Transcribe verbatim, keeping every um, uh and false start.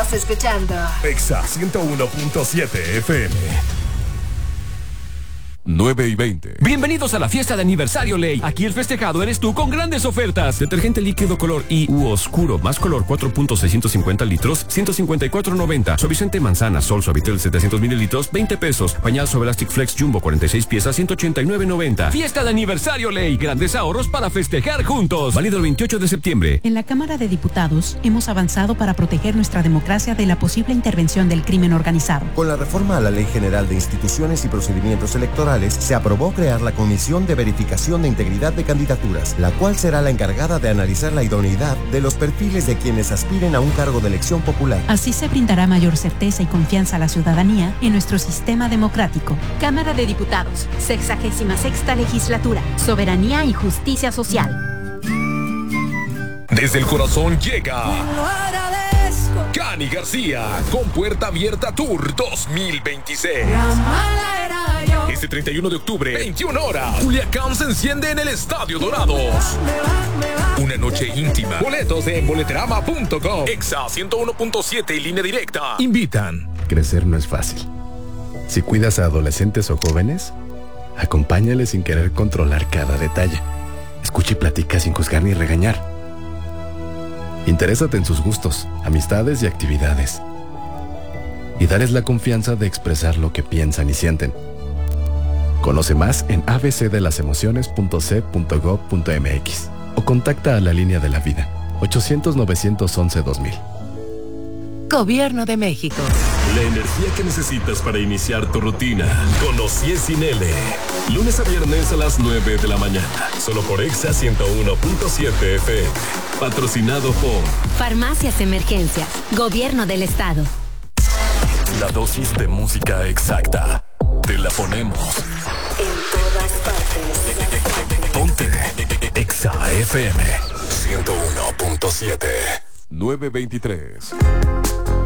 Estás escuchando Exa ciento uno punto siete F M. nueve y veinte. Bienvenidos a la fiesta de aniversario Ley. Aquí el festejado eres tú con grandes ofertas. Detergente líquido color I u oscuro más color cuatro punto seiscientos cincuenta litros, ciento cincuenta y cuatro noventa. Suavizante manzana Sol Suavitel setecientos mililitros, veinte pesos. Pañal Sobre Elastic Flex Jumbo cuarenta y seis piezas, ciento ochenta y nueve noventa. Fiesta de aniversario Ley. Grandes ahorros para festejar juntos. Válido el veintiocho de septiembre. En la Cámara de Diputados hemos avanzado para proteger nuestra democracia de la posible intervención del crimen organizado. Con la reforma a la Ley General de Instituciones y Procedimientos Electorales, se aprobó crear la Comisión de Verificación de Integridad de Candidaturas, la cual será la encargada de analizar la idoneidad de los perfiles de quienes aspiren a un cargo de elección popular. Así se brindará mayor certeza y confianza a la ciudadanía en nuestro sistema democrático. Cámara de Diputados, sexagésima sexta legislatura, soberanía y justicia social. Desde el corazón llega Cani García con Puerta Abierta Tour dos mil veintiséis. Este treinta y uno de octubre, veintiuna horas, Culiacán se enciende en el Estadio Dorados. Una noche íntima. Boletos en boleterama punto com. Exa ciento uno punto siete y Línea Directa invitan. Crecer no es fácil. Si cuidas a adolescentes o jóvenes, acompáñales sin querer controlar cada detalle. Escucha y platica sin juzgar ni regañar. Interésate en sus gustos, amistades y actividades. Y darles la confianza de expresar lo que piensan y sienten. Conoce más en a b c de las emociones punto c punto gov punto m x o contacta a la Línea de la Vida ochocientos, novecientos once, dos mil. Gobierno de México. La energía que necesitas para iniciar tu rutina. Conocí sin L. Lunes a viernes a las nueve de la mañana. Solo por Exa ciento uno punto siete F M. Patrocinado por Farmacias Emergencias. Gobierno del Estado. La dosis de música exacta. Te la ponemos. en todas partes. Ponte Exa F M ciento uno punto siete. nueve veintitrés.